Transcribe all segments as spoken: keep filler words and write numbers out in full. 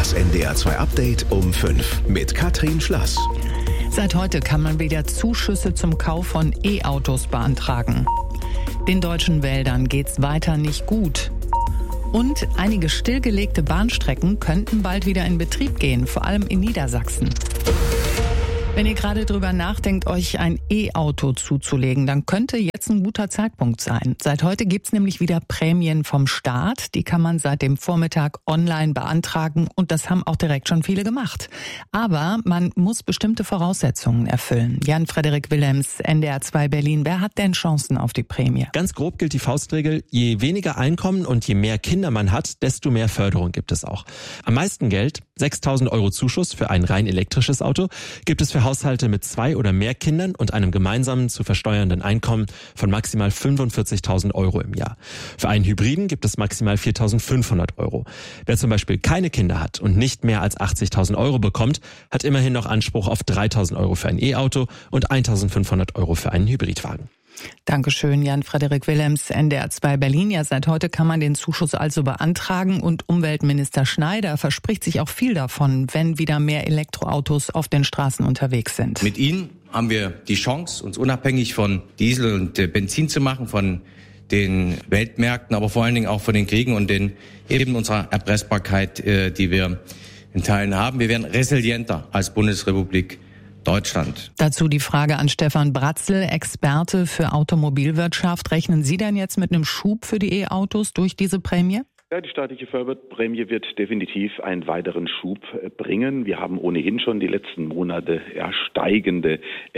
Das N D R zwei Update um fünf mit Katrin Schlass. Seit heute kann man wieder Zuschüsse zum Kauf von E-Autos beantragen. Den deutschen Wäldern geht's weiter nicht gut. Und einige stillgelegte Bahnstrecken könnten bald wieder in Betrieb gehen, vor allem in Niedersachsen. Wenn ihr gerade drüber nachdenkt, euch ein E-Auto zuzulegen, dann könnte jetzt ein guter Zeitpunkt sein. Seit heute gibt's nämlich wieder Prämien vom Staat. Die kann man seit dem Vormittag online beantragen und das haben auch direkt schon viele gemacht. Aber man muss bestimmte Voraussetzungen erfüllen. Jan-Frederik Willems, N D R zwei Berlin. Wer hat denn Chancen auf die Prämie? Ganz grob gilt die Faustregel, je weniger Einkommen und je mehr Kinder man hat, desto mehr Förderung gibt es auch. Am meisten Geld, sechstausend Euro Zuschuss für ein rein elektrisches Auto, gibt es für Haushalte mit zwei oder mehr Kindern und einem gemeinsamen zu versteuernden Einkommen von maximal fünfundvierzigtausend Euro im Jahr. Für einen Hybriden gibt es maximal viertausendfünfhundert Euro. Wer zum Beispiel keine Kinder hat und nicht mehr als achtzigtausend Euro bekommt, hat immerhin noch Anspruch auf dreitausend Euro für ein E-Auto und eintausendfünfhundert Euro für einen Hybridwagen. Dankeschön, Jan-Frederik Willems, N D R zwei Berlin. Ja, seit heute kann man den Zuschuss also beantragen und Umweltminister Schneider verspricht sich auch viel davon, wenn wieder mehr Elektroautos auf den Straßen unterwegs sind. Mit ihnen haben wir die Chance, uns unabhängig von Diesel und Benzin zu machen, von den Weltmärkten, aber vor allen Dingen auch von den Kriegen und den eben unserer Erpressbarkeit, die wir in Teilen haben. Wir werden resilienter als Bundesrepublik Deutschland. Dazu die Frage an Stefan Bratzel, Experte für Automobilwirtschaft. Rechnen Sie denn jetzt mit einem Schub für die E-Autos durch diese Prämie? Ja, die staatliche Förderprämie wird definitiv einen weiteren Schub bringen. Wir haben ohnehin schon die letzten Monate ja, steigende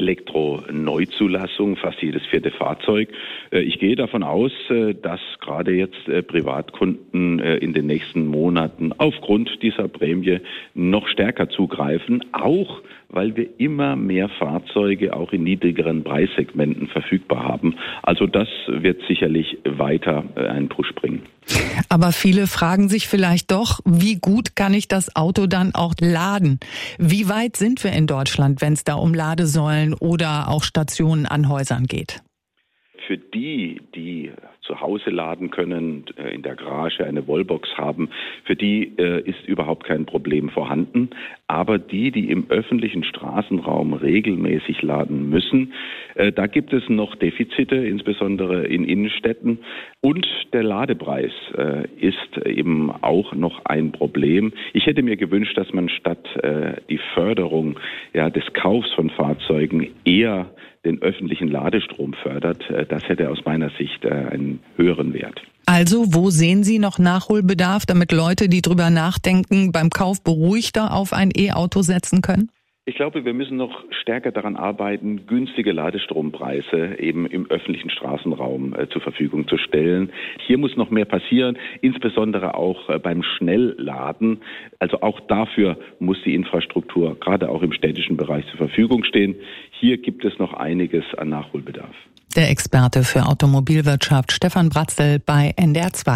Elektro-Neuzulassung, fast jedes vierte Fahrzeug. Ich gehe davon aus, dass gerade jetzt Privatkunden in den nächsten Monaten aufgrund dieser Prämie noch stärker zugreifen, auch weil wir immer mehr Fahrzeuge auch in niedrigeren Preissegmenten verfügbar haben. Also das wird sicherlich weiter einen Push bringen. Aber viele fragen sich vielleicht doch, wie gut kann ich das Auto dann auch laden? Wie weit sind wir in Deutschland, wenn es da um Ladesäulen oder auch Stationen an Häusern geht? Für die, die zu Hause laden können, in der Garage eine Wallbox haben, für die äh, ist überhaupt kein Problem vorhanden. Aber die, die im öffentlichen Straßenraum regelmäßig laden müssen, äh, da gibt es noch Defizite, insbesondere in Innenstädten. Und der Ladepreis äh, ist eben auch noch ein Problem. Ich hätte mir gewünscht, dass man statt äh, die Förderung ja, des Kaufs von Fahrzeugen eher den öffentlichen Ladestrom fördert. Das hätte aus meiner Sicht einen höheren Wert. Also, wo sehen Sie noch Nachholbedarf, damit Leute, die drüber nachdenken, beim Kauf beruhigter auf ein E-Auto setzen können? Ich glaube, wir müssen noch stärker daran arbeiten, günstige Ladestrompreise eben im öffentlichen Straßenraum äh, zur Verfügung zu stellen. Hier muss noch mehr passieren, insbesondere auch äh, beim Schnellladen. Also auch dafür muss die Infrastruktur gerade auch im städtischen Bereich zur Verfügung stehen. Hier gibt es noch einiges an Nachholbedarf. Der Experte für Automobilwirtschaft Stefan Bratzel bei N D R zwei.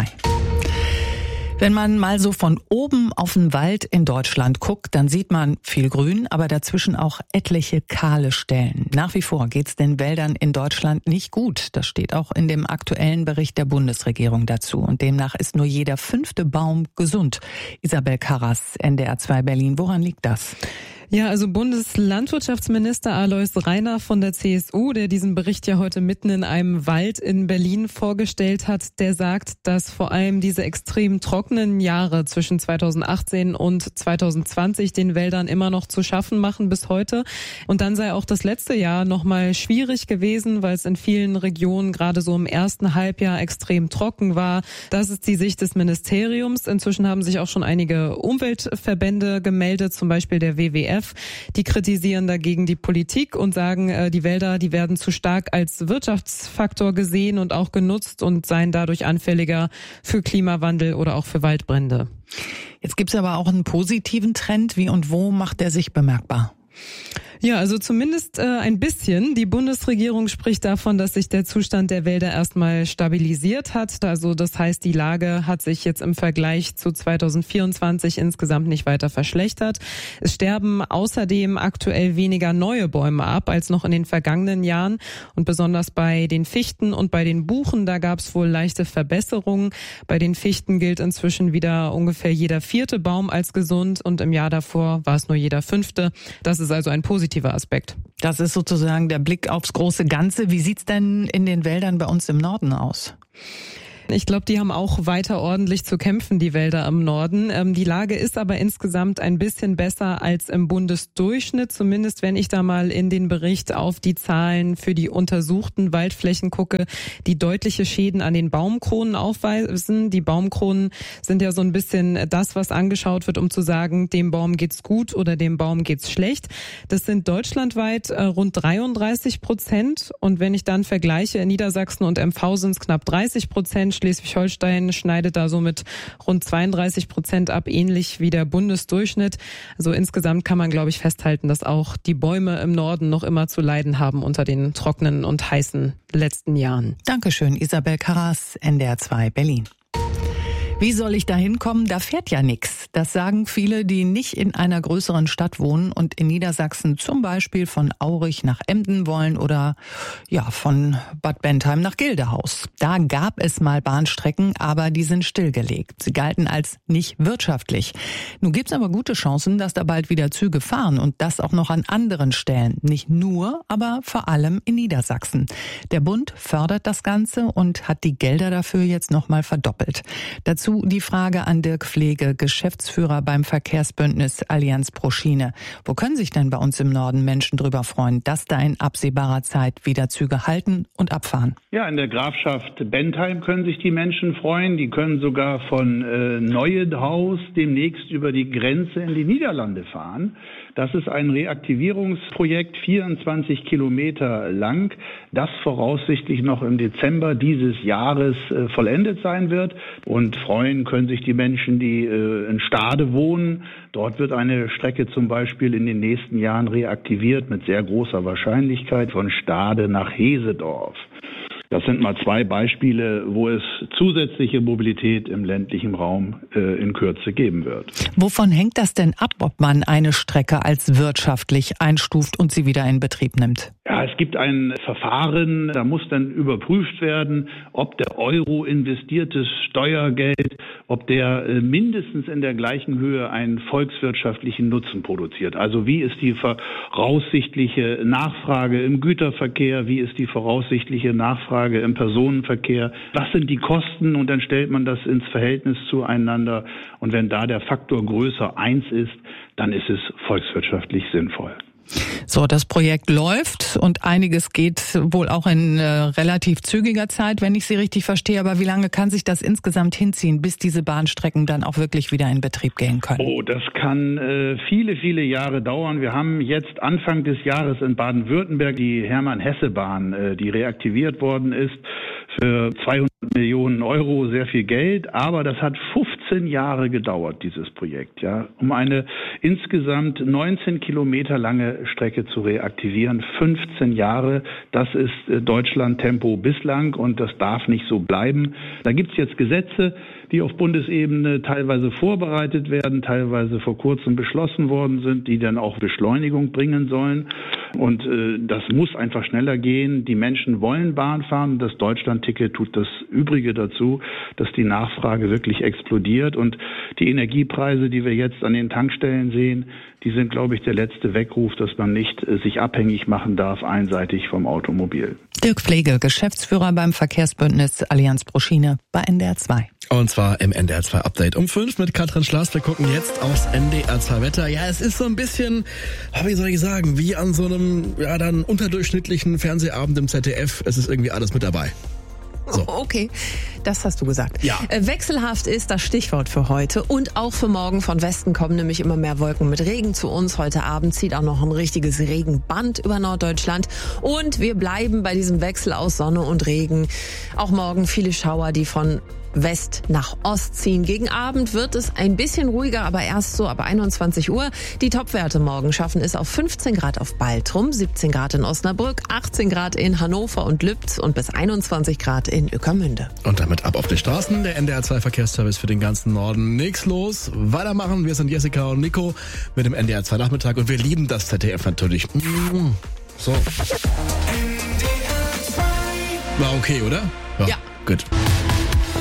Wenn man mal so von oben auf den Wald in Deutschland guckt, dann sieht man viel Grün, aber dazwischen auch etliche kahle Stellen. Nach wie vor geht's den Wäldern in Deutschland nicht gut. Das steht auch in dem aktuellen Bericht der Bundesregierung dazu. Und demnach ist nur jeder fünfte Baum gesund. Isabel Karras, N D R zwei Berlin. Woran liegt das? Ja, also Bundeslandwirtschaftsminister Alois Rainer von der C S U, der diesen Bericht ja heute mitten in einem Wald in Berlin vorgestellt hat, der sagt, dass vor allem diese extrem trockenen Jahre zwischen zweitausendachtzehn und zweitausendzwanzig den Wäldern immer noch zu schaffen machen bis heute. Und dann sei auch das letzte Jahr nochmal schwierig gewesen, weil es in vielen Regionen gerade so im ersten Halbjahr extrem trocken war. Das ist die Sicht des Ministeriums. Inzwischen haben sich auch schon einige Umweltverbände gemeldet, zum Beispiel der W W F. Die kritisieren dagegen die Politik und sagen, die Wälder, die werden zu stark als Wirtschaftsfaktor gesehen und auch genutzt und seien dadurch anfälliger für Klimawandel oder auch für Waldbrände. Jetzt gibt es aber auch einen positiven Trend. Wie und wo macht der sich bemerkbar? Ja, also zumindest äh, ein bisschen. Die Bundesregierung spricht davon, dass sich der Zustand der Wälder erstmal stabilisiert hat. Also das heißt, die Lage hat sich jetzt im Vergleich zu zweitausendvierundzwanzig insgesamt nicht weiter verschlechtert. Es sterben außerdem aktuell weniger neue Bäume ab als noch in den vergangenen Jahren. Und besonders bei den Fichten und bei den Buchen, da gab es wohl leichte Verbesserungen. Bei den Fichten gilt inzwischen wieder ungefähr jeder vierte Baum als gesund und im Jahr davor war es nur jeder fünfte. Das ist also ein positiver Aspekt. Das ist sozusagen der Blick aufs große Ganze. Wie sieht's denn in den Wäldern bei uns im Norden aus? Ich glaube, die haben auch weiter ordentlich zu kämpfen, die Wälder im Norden. Ähm, die Lage ist aber insgesamt ein bisschen besser als im Bundesdurchschnitt. Zumindest wenn ich da mal in den Bericht auf die Zahlen für die untersuchten Waldflächen gucke, die deutliche Schäden an den Baumkronen aufweisen. Die Baumkronen sind ja so ein bisschen das, was angeschaut wird, um zu sagen, dem Baum geht's gut oder dem Baum geht's schlecht. Das sind deutschlandweit äh, rund dreiunddreißig Prozent. Und wenn ich dann vergleiche, in Niedersachsen und M V sind es knapp dreißig Prozent. Schleswig-Holstein schneidet da so mit rund zweiunddreißig Prozent ab, ähnlich wie der Bundesdurchschnitt. Also insgesamt kann man, glaube ich, festhalten, dass auch die Bäume im Norden noch immer zu leiden haben unter den trockenen und heißen letzten Jahren. Dankeschön, Isabel Karras, N D R zwei Berlin. Wie soll ich da hinkommen? Da fährt ja nichts. Das sagen viele, die nicht in einer größeren Stadt wohnen und in Niedersachsen zum Beispiel von Aurich nach Emden wollen oder ja von Bad Bentheim nach Gildehaus. Da gab es mal Bahnstrecken, aber die sind stillgelegt. Sie galten als nicht wirtschaftlich. Nun gibt's aber gute Chancen, dass da bald wieder Züge fahren und das auch noch an anderen Stellen. Nicht nur, aber vor allem in Niedersachsen. Der Bund fördert das Ganze und hat die Gelder dafür jetzt nochmal verdoppelt. Dazu die Frage an Dirk Pflege, Geschäftsführer beim Verkehrsbündnis Allianz pro Schiene. Wo können sich denn bei uns im Norden Menschen drüber freuen, dass da in absehbarer Zeit wieder Züge halten und abfahren? Ja, in der Grafschaft Bentheim können sich die Menschen freuen. Die können sogar von äh, Neuenhaus demnächst über die Grenze in die Niederlande fahren. Das ist ein Reaktivierungsprojekt, vierundzwanzig Kilometer lang, das voraussichtlich noch im Dezember dieses Jahres äh, vollendet sein wird. Und freuen können sich die Menschen, die äh, in Stade wohnen. Dort wird eine Strecke zum Beispiel in den nächsten Jahren reaktiviert mit sehr großer Wahrscheinlichkeit von Stade nach Hesedorf. Das sind mal zwei Beispiele, wo es zusätzliche Mobilität im ländlichen Raum äh, in Kürze geben wird. Wovon hängt das denn ab, ob man eine Strecke als wirtschaftlich einstuft und sie wieder in Betrieb nimmt? Ja, es gibt ein Verfahren, da muss dann überprüft werden, ob der Euro investiertes Steuergeld, ob der äh, mindestens in der gleichen Höhe einen volkswirtschaftlichen Nutzen produziert. Also wie ist die voraussichtliche Nachfrage im Güterverkehr, wie ist die voraussichtliche Nachfrage im Personenverkehr, was sind die Kosten, und dann stellt man das ins Verhältnis zueinander, und wenn da der Faktor größer eins ist, dann ist es volkswirtschaftlich sinnvoll. So, das Projekt läuft und einiges geht wohl auch in äh, relativ zügiger Zeit, wenn ich Sie richtig verstehe. Aber wie lange kann sich das insgesamt hinziehen, bis diese Bahnstrecken dann auch wirklich wieder in Betrieb gehen können? Oh, das kann äh, viele, viele Jahre dauern. Wir haben jetzt Anfang des Jahres in Baden-Württemberg die Hermann-Hesse-Bahn, äh, die reaktiviert worden ist, für zweihundert Millionen Euro, sehr viel Geld, aber das hat fünfzehn Jahre gedauert, dieses Projekt, ja, um eine insgesamt neunzehn Kilometer lange Strecke zu reaktivieren. fünfzehn Jahre, das ist Deutschland-Tempo bislang, und das darf nicht so bleiben. Da gibt's jetzt Gesetze, die auf Bundesebene teilweise vorbereitet werden, teilweise vor kurzem beschlossen worden sind, die dann auch Beschleunigung bringen sollen. Und äh, das muss einfach schneller gehen. Die Menschen wollen Bahn fahren. Das Deutschland-Ticket tut das Übrige dazu, dass die Nachfrage wirklich explodiert. Und die Energiepreise, die wir jetzt an den Tankstellen sehen, die sind, glaube ich, der letzte Weckruf, dass man nicht äh, sich abhängig machen darf, einseitig vom Automobil. Dirk Pflege, Geschäftsführer beim Verkehrsbündnis Allianz pro Schiene bei N D R zwei. Und zwar im N D R zwei Update um fünf mit Katrin Schlaß. Wir gucken jetzt aufs N D R zwei Wetter. Ja, es ist so ein bisschen, wie soll ich sagen, wie an so einem ja dann unterdurchschnittlichen Fernsehabend im Z D F. Es ist irgendwie alles mit dabei. So. Okay, das hast du gesagt. Ja. Äh, wechselhaft ist das Stichwort für heute und auch für morgen. Von Westen kommen nämlich immer mehr Wolken mit Regen zu uns. Heute Abend zieht auch noch ein richtiges Regenband über Norddeutschland. Und wir bleiben bei diesem Wechsel aus Sonne und Regen. Auch morgen viele Schauer, die von West nach Ost ziehen. Gegen Abend wird es ein bisschen ruhiger, aber erst so ab einundzwanzig Uhr. Die Topwerte morgen schaffen es auf fünfzehn Grad auf Baltrum, siebzehn Grad in Osnabrück, achtzehn Grad in Hannover und Lübz und bis einundzwanzig Grad in Ueckermünde. Und damit ab auf die Straßen. Der N D R zwei Verkehrsservice für den ganzen Norden. Nichts los. Weitermachen. Wir sind Jessica und Nico mit dem N D R zwei Nachmittag und wir lieben das Z D F natürlich. So. War okay, oder? Ja. Gut.